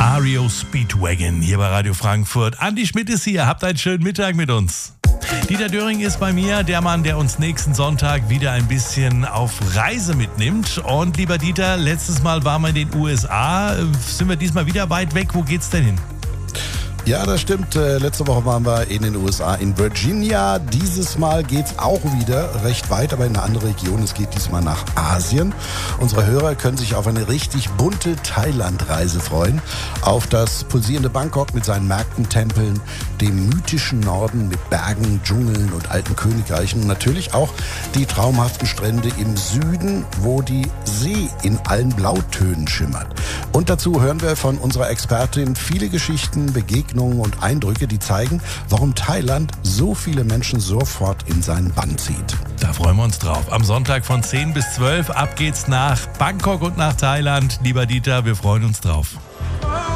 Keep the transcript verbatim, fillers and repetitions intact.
Ario Speedwagon hier bei Radio Frankfurt. Andi Schmidt ist hier, habt einen schönen Mittag mit uns. Dieter Döring ist bei mir, der Mann, der uns nächsten Sonntag wieder ein bisschen auf Reise mitnimmt. Und lieber Dieter, letztes Mal waren wir in den U S A, sind wir diesmal wieder weit weg, wo geht's denn hin? Ja, das stimmt. Äh, letzte Woche waren wir in den U S A, in Virginia. Dieses Mal geht's auch wieder recht weit, aber in eine andere Region. Es geht diesmal nach Asien. Unsere Hörer können sich auf eine richtig bunte Thailand-Reise freuen. Auf das pulsierende Bangkok mit seinen Märkten, Tempeln, dem mythischen Norden mit Bergen, Dschungeln und alten Königreichen. Und natürlich auch die traumhaften Strände im Süden, wo die See in allen Blautönen schimmert. Und dazu hören wir von unserer Expertin viele Geschichten, Begegnungen und Eindrücke, die zeigen, warum Thailand so viele Menschen sofort in seinen Bann zieht. Da freuen wir uns drauf. Am Sonntag von zehn bis zwölf. Ab geht's nach Bangkok und nach Thailand. Lieber Dieter, wir freuen uns drauf.